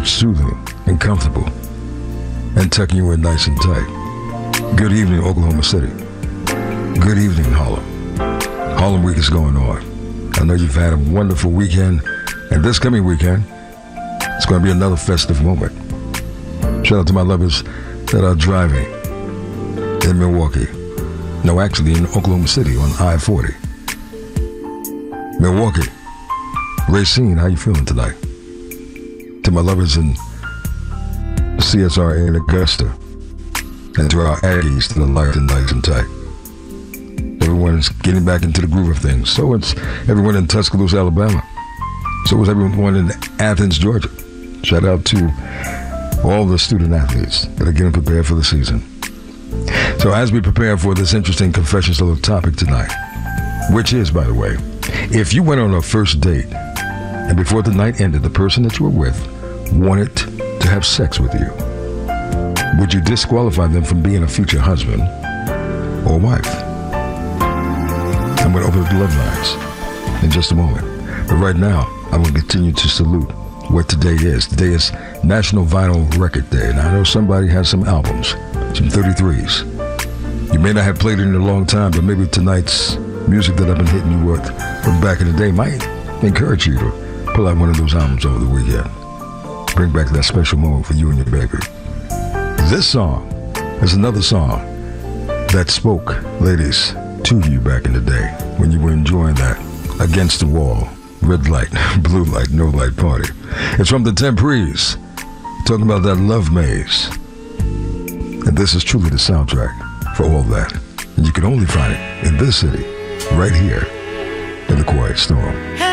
soothing and comfortable and tucking you in nice and tight. Good evening, Oklahoma City. Good evening, Harlem. Harlem Week is going on. I know you've had a wonderful weekend, and this coming weekend, it's going to be another festive moment. Shout out to my lovers that are driving in Milwaukee. No, actually in Oklahoma City on I-40. Milwaukee. Racine, how you feeling tonight? To my lovers in CSR in Augusta. And to our Aggies to the light and nice and tight. Everyone's getting back into the groove of things. So it's everyone in Tuscaloosa, Alabama. So is everyone in Athens, Georgia. Shout out to all the student athletes that are getting prepared for the season. So as we prepare for this interesting confession solo topic tonight, which is, by the way, if you went on a first date and before the night ended, the person that you were with wanted to have sex with you, would you disqualify them from being a future husband or wife? I'm going to open up the love lines in just a moment. But right now, I'm going to continue to salute what today is. Today is National Vinyl Record Day. And I know somebody has some albums, some 33s. You may not have played it in a long time, but maybe tonight's music that I've been hitting you with from back in the day might encourage you to pull out one of those albums over the weekend. Bring back that special moment for you and your baby. This song is another song that spoke, ladies, to you back in the day when you were enjoying that against the wall, red light, blue light, no light party. It's from the Temprees, talking about that love maze. And this is truly the soundtrack for all that. And you can only find it in this city, right here in the Quiet Storm.